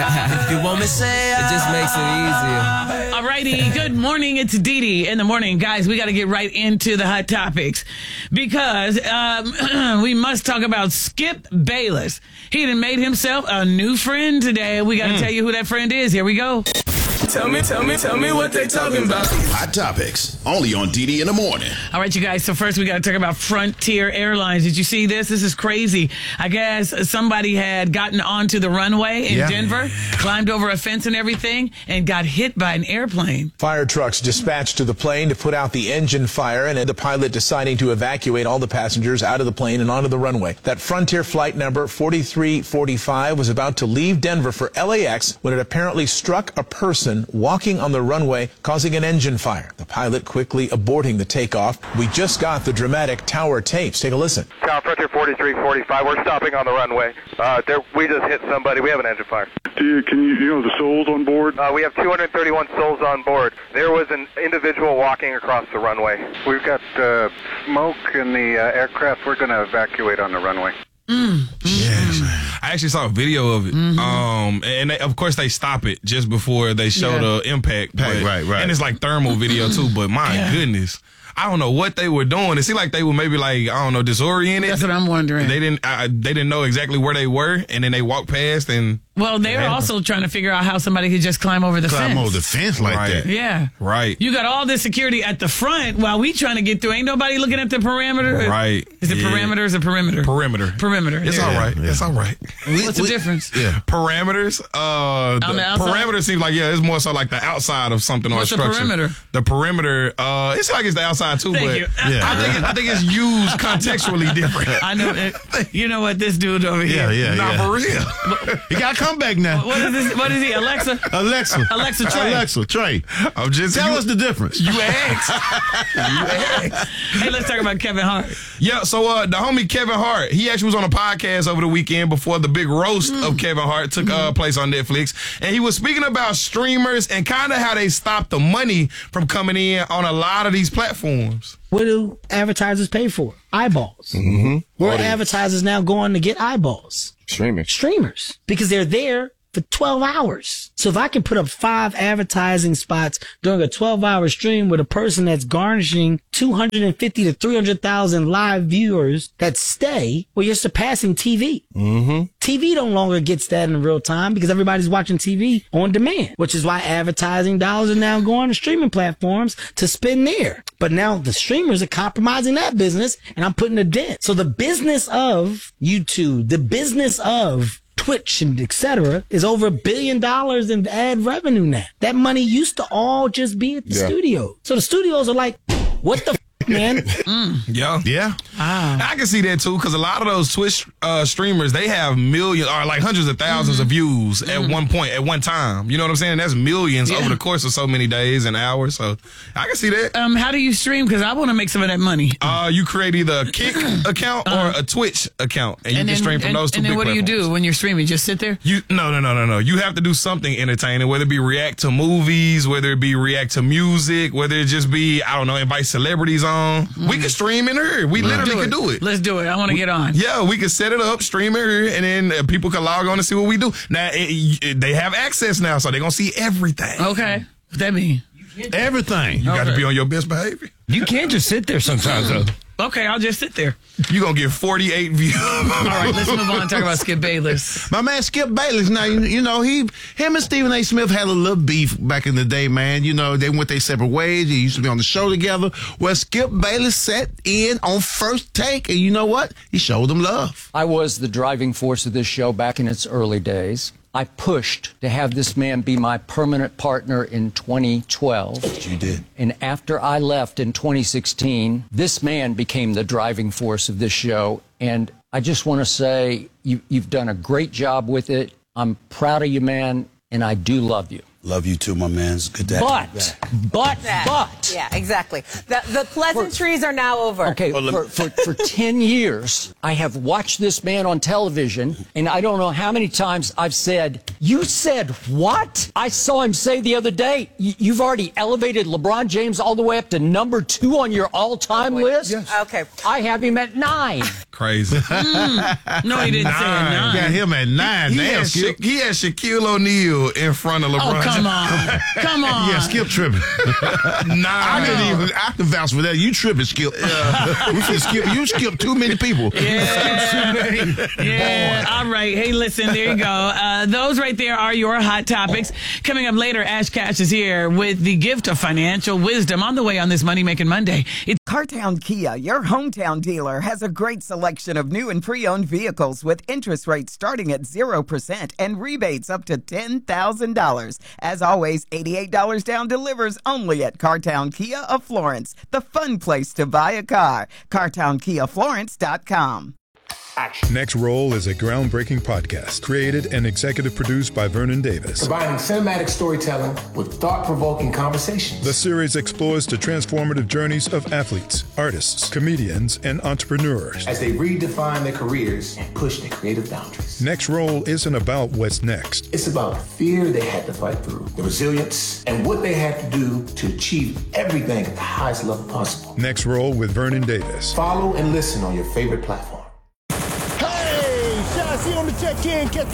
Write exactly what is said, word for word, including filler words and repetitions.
If you want me, say It just makes it easier. All righty. Good morning. It's Dee Dee in the morning. Guys, we got to get right into the hot topics because um, we must talk about Skip Bayless. He done made himself a new friend today. We got to mm. tell you who that friend is. Here we go. Tell me, tell me, tell me what they talking about. Hot Topics, only on D D in the morning. All right, you guys. So first we got to talk about Frontier Airlines. Did you see this? This is crazy. I guess somebody had gotten onto the runway in yeah. Denver, climbed over a fence and everything, and got hit by an airplane. Fire trucks dispatched to the plane to put out the engine fire, and the pilot deciding to evacuate all the passengers out of the plane and onto the runway. That Frontier flight number forty-three forty-five was about to leave Denver for L A X when it apparently struck a person walking on the runway, causing an engine fire. The pilot quickly aborting the takeoff. We just got the dramatic tower tapes. Take a listen. Tower Frontier forty-three forty-five. We're stopping on the runway. Uh, there, we just hit somebody. We have an engine fire. Do you, can you, you know the souls on board? Uh, we have two hundred thirty-one souls on board. There was an individual walking across the runway. We've got uh, smoke in the uh, aircraft. We're going to evacuate on the runway. Mm. Yes. I actually saw a video of it. Mm-hmm. Um, and they, of course they stop it just before they show yeah. the impact. But, right, right. And it's like thermal video too, but my yeah. goodness. I don't know what they were doing. It seemed like they were maybe like, I don't know, disoriented. That's what I'm wondering. They didn't I, they didn't know exactly where they were, and then they walked past and... Well, they were also trying to figure out how somebody could just climb over the climb fence. Climb over the fence like right. that. Yeah. Right. You got all this security at the front while we trying to get through. Ain't nobody looking at the perimeter. Right. Is it yeah. parameters or perimeter? Perimeter. Perimeter. It's yeah. all right. Yeah. It's all right. What's the difference? Yeah. Parameters. Uh, the, On the outside? Perimeter seems like, yeah, it's more so like the outside of something What's or a structure. The perimeter? The perimeter, uh, it's like it's the outside too, Thank but you. Yeah. I think it, I think it's used contextually different. I know. It, you know what? This dude over here. Yeah, yeah, Not yeah. for real. He got to come back now. What is this? What is he? Alexa? Alexa. Alexa Trey. Alexa Trey. I'm just Tell you, us the difference. You asked. you asked. Hey, let's talk about Kevin Hart. Yeah, so uh, the homie Kevin Hart, he actually was on a podcast over the weekend before the big roast mm. of Kevin Hart took uh, place on Netflix. And he was speaking about streamers and kind of how they stopped the money from coming in on a lot of these platforms. What do advertisers pay for? Eyeballs. Mm-hmm. Where are advertisers now going to get eyeballs? Streamers. Streamers. Because they're there for twelve hours. So if I can put up five advertising spots during a twelve hour stream with a person that's garnishing two hundred fifty to three hundred thousand live viewers that stay, well, you're surpassing T V. Mm-hmm. T V no longer gets that in real time because everybody's watching T V on demand, which is why advertising dollars are now going to streaming platforms to spend there. But now the streamers are compromising that business, and I'm putting a dent. So the business of YouTube, the business of Twitch and et cetera is over a billion dollars in ad revenue now. That money used to all just be at the yeah. studio. So the studios are like, what the f- man? Mm. Yeah. Yeah. Ah. I can see that too, because a lot of those Twitch uh, streamers, they have millions or like hundreds of thousands mm-hmm. of views mm-hmm. at one point, at one time. You know what I'm saying? That's millions yeah. over the course of so many days and hours. So I can see that. Um, how do you stream? Because I want to make some of that money. Uh, you create either a Kick account uh, or a Twitch account, and, and you then, can stream from and, those two And then big what platforms. do you do when you're streaming? Just sit there? You No, no, no, no, no. You have to do something entertaining, whether it be react to movies, whether it be react to music, whether it just be, I don't know, invite celebrities on. Mm. We can stream in here. We Let's literally do can do it. Let's do it. I want to get on. Yeah, we can set it up, stream it here, and then uh, people can log on and see what we do. Now, it, it, they have access now, so they're going to see everything. Okay. What that mean? Everything. You okay. got to be on your best behavior. You can't just sit there sometimes, though. Okay, I'll just sit there. You're going to get forty-eight views. All right, let's move on and talk about Skip Bayless. My man Skip Bayless, now, you, you know, he, him and Stephen A. Smith had a little beef back in the day, man. You know, they went their separate ways. They used to be on the show together. Well, Skip Bayless sat in on First Take, and you know what? He showed them love. I was the driving force of this show back in its early days. I pushed to have this man be my permanent partner in twenty twelve. You did. And after I left in twenty sixteen, this man became the driving force of this show. And I just want to say you, you've done a great job with it. I'm proud of you, man, and I do love you. Love you too, my man. It's good to have you back. But, but, That- but. Yeah, exactly. The, the pleasantries are now over. Okay, for, for, for ten years, I have watched this man on television, and I don't know how many times I've said, you said what? I saw him say the other day, you've already elevated LeBron James all the way up to number two on your all-time list? Okay. I have him at nine. Crazy. Mm. No, he didn't say a nine. Got him at nine. He, Damn, had, Skip. Sha- he had Shaquille O'Neal in front of LeBron. Oh, come on. Come on. Yeah, Skip tripping. Nine. I didn't even. I can vouch for that. You tripping, Skip. Yeah. We should skip. You skip too many people. Yeah. Yeah. All right. Hey, listen, there you go. Uh, those right there are your hot topics. Coming up later, Ash Cash is here with the gift of financial wisdom on the way on this Money Making Monday. It's Cartown Kia, your hometown dealer, has a great selection of new and pre-owned vehicles with interest rates starting at zero percent and rebates up to ten thousand dollars. As always, eighty-eight dollars down delivers only at Cartown Kia of Florence, the fun place to buy a car. cartown kia florence dot com. Next Roll is a groundbreaking podcast created and executive produced by Vernon Davis. Combining cinematic storytelling with thought-provoking conversations. The series explores the transformative journeys of athletes, artists, comedians, and entrepreneurs as they redefine their careers and push their creative boundaries. Next Roll isn't about what's next. It's about the fear they had to fight through, the resilience, and what they had to do to achieve everything at the highest level possible. Next Roll with Vernon Davis. Follow and listen on your favorite platform. Hey, Shasty on the check-in. Catch